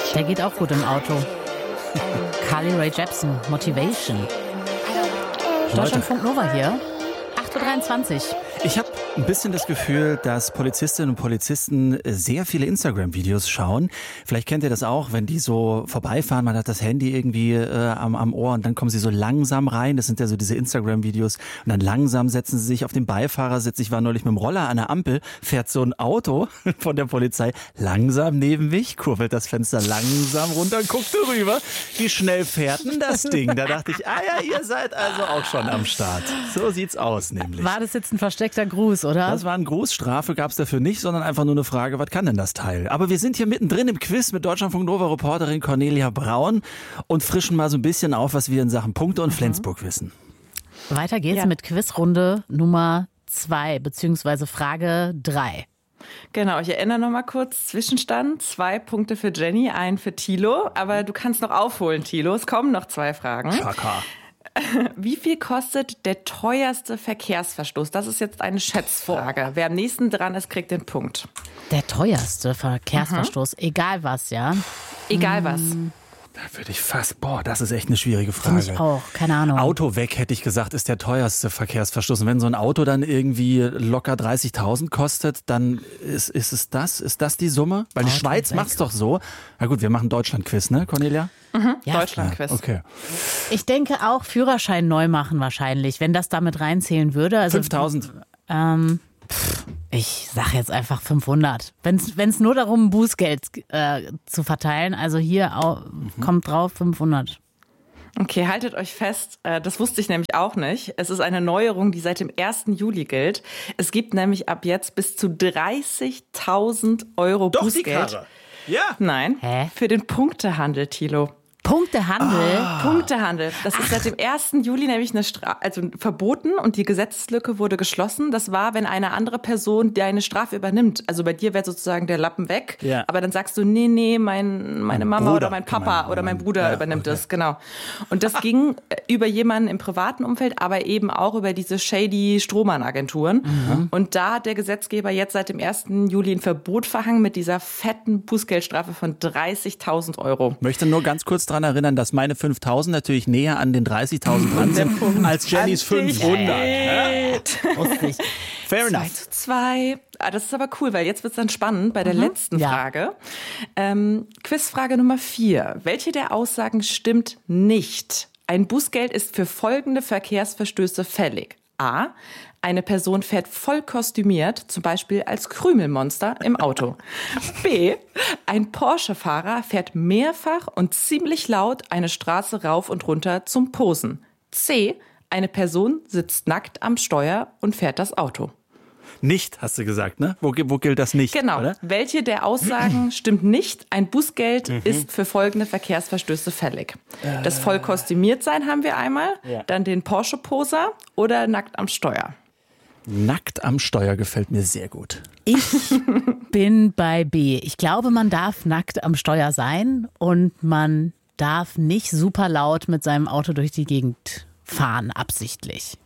Der geht auch gut im Auto. Carly Rae Jepsen, Motivation. Deutschlandfunk Nova hier. 8.23 Uhr. Ich habe ein bisschen das Gefühl, dass Polizistinnen und Polizisten sehr viele Instagram-Videos schauen. Vielleicht kennt ihr das auch, wenn die so vorbeifahren, man hat das Handy irgendwie am Ohr und dann kommen sie so langsam rein. Das sind ja so diese Instagram-Videos. Und dann langsam setzen sie sich auf den Beifahrersitz. Ich war neulich mit dem Roller an der Ampel, fährt so ein Auto von der Polizei langsam neben mich, kurbelt das Fenster langsam runter und guckt rüber. Wie schnell fährt denn das Ding? Da dachte ich, ihr seid also auch schon am Start. So sieht's aus nämlich. War das jetzt ein versteckter Gruß, oder? Das war ein Gruß, Strafe gab es dafür nicht, sondern einfach nur eine Frage, was kann denn das Teil? Aber wir sind hier mittendrin im Quiz mit Deutschlandfunk Nova Reporterin Cornelia Braun und frischen mal so ein bisschen auf, was wir in Sachen Punkte und Flensburg wissen. Weiter geht's mit Quizrunde Nummer 2, beziehungsweise Frage 3. Genau, ich erinnere noch mal kurz, Zwischenstand, 2 Punkte für Jenny, 1 für Thilo, aber du kannst noch aufholen, Thilo, es kommen noch 2 Fragen. Schaka. Wie viel kostet der teuerste Verkehrsverstoß? Das ist jetzt eine Schätzfrage. Wer am nächsten dran ist, kriegt den Punkt. Der teuerste Verkehrsverstoß, egal was, ja? Egal was. Da würde ich fast, das ist echt eine schwierige Frage. Finde ich auch, keine Ahnung. Auto weg, hätte ich gesagt, ist der teuerste Verkehrsverstoß. Und wenn so ein Auto dann irgendwie locker 30.000 kostet, dann ist es das? Ist das die Summe? Weil die Auto Schweiz weg. macht's doch so. Na gut, wir machen Deutschland-Quiz, ne, Cornelia? Ja. Deutschland-Quiz. Okay. Ich denke auch Führerschein neu machen wahrscheinlich, wenn das damit reinzählen würde. Also, 5.000. Ich sage jetzt einfach 500. Wenn es nur darum, Bußgeld zu verteilen, also hier kommt drauf 500. Okay, haltet euch fest, das wusste ich nämlich auch nicht. Es ist eine Neuerung, die seit dem 1. Juli gilt. Es gibt nämlich ab jetzt bis zu 30.000 Euro Doch, Bußgeld. die Karre. Ja. Nein, Hä? für den Punktehandel, Thilo. Punktehandel? Punktehandel. Das ist seit dem 1. Juli nämlich verboten und die Gesetzeslücke wurde geschlossen. Das war, wenn eine andere Person deine Strafe übernimmt. Also bei dir wäre sozusagen der Lappen weg. Ja. Aber dann sagst du, nee, meine Mama Bruder, oder mein Papa oder mein Bruder übernimmt das. Genau. Und das ging über jemanden im privaten Umfeld, aber eben auch über diese shady Strohmann-Agenturen. Und da hat der Gesetzgeber jetzt seit dem 1. Juli ein Verbot verhangen mit dieser fetten Bußgeldstrafe von 30.000 Euro. Möchte nur ganz kurz daran erinnern, dass meine 5.000 natürlich näher an den 30.000 dran sind als Jennys 500. Wusste ich. Fair 2 enough. zu 2. Das ist aber cool, weil jetzt wird es dann spannend bei der letzten Ja. Frage. Quizfrage Nummer 4. Welche der Aussagen stimmt nicht? Ein Bußgeld ist für folgende Verkehrsverstöße fällig. A. Eine Person fährt voll kostümiert, zum Beispiel als Krümelmonster im Auto. B. Ein Porsche-Fahrer fährt mehrfach und ziemlich laut eine Straße rauf und runter zum Posen. C. Eine Person sitzt nackt am Steuer und fährt das Auto. Nicht, hast du gesagt, ne? Wo gilt das nicht? Genau. Oder? Welche der Aussagen stimmt nicht? Ein Bußgeld ist für folgende Verkehrsverstöße fällig. Das voll kostümiert sein haben wir einmal, dann den Porsche-Poser oder nackt am Steuer. Nackt am Steuer gefällt mir sehr gut. Ich bin bei B. Ich glaube, man darf nackt am Steuer sein und man darf nicht super laut mit seinem Auto durch die Gegend fahren, absichtlich.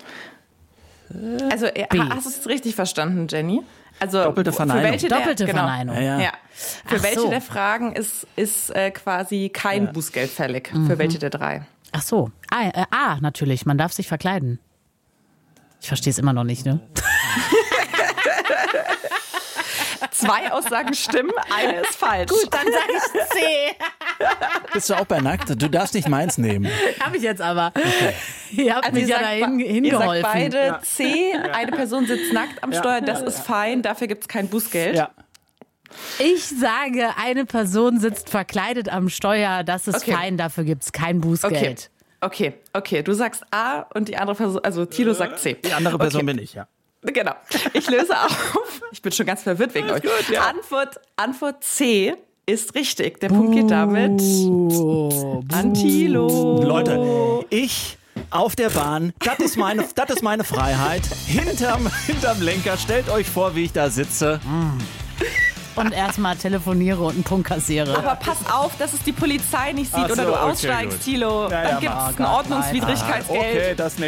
Also hast du es richtig verstanden, Jenny? Also Doppelte Verneinung. Für welche Doppelte der, Verneinung. Ja. Für Ach welche so. der Fragen ist quasi kein Bußgeld fällig? Für welche der 3? Ach so. A, natürlich. Man darf sich verkleiden. Ich verstehe es immer noch nicht, ne? 2 Aussagen stimmen, eine ist falsch. Gut, dann sage ich C. Bist du auch bei nackt? Du darfst nicht meins nehmen. Habe ich jetzt aber. Ihr habt mich ihr ja sagt dahin Ihr hingeholfen. sagt beide C, eine Person sitzt nackt am Steuer, das ist fein, dafür gibt es kein Bußgeld. Ja. Ich sage, eine Person sitzt verkleidet am Steuer, das ist Okay. fein, dafür gibt es kein Bußgeld. Okay. Du sagst A und die andere Person, also Thilo sagt C. Die andere Person bin ich, ja. Genau. Ich löse auf. Ich bin schon ganz verwirrt wegen euch. gut, ja. Antwort C ist richtig. Der Punkt geht damit an Thilo. Leute, ich auf der Bahn, das ist meine Freiheit. Hinterm Lenker, stellt euch vor, wie ich da sitze. Und erstmal telefoniere und einen Punkt kassiere. Aber pass auf, dass es die Polizei nicht sieht Ach so, oder du okay, aussteigst, gut. Thilo. Ja, Dann gibt es ein Ordnungswidrigkeitsgeld. Okay, das nehme